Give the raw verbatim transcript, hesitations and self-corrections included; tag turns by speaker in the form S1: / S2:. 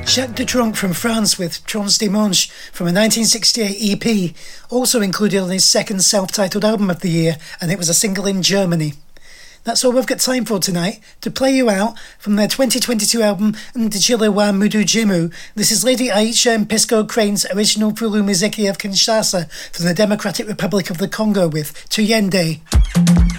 S1: Jacques Dutronc from France with Transdimanche from a nineteen sixty-eight E P, also included on his second self-titled album of the year, and it was a single in Germany. That's all we've got time for tonight. To play you out from their twenty twenty-two album Ndijile wa Mudu Jimu, this is Lady Aisha and Pisco Crane's original Fulu Muziki of Kinshasa from the Democratic Republic of the Congo with Tuyende.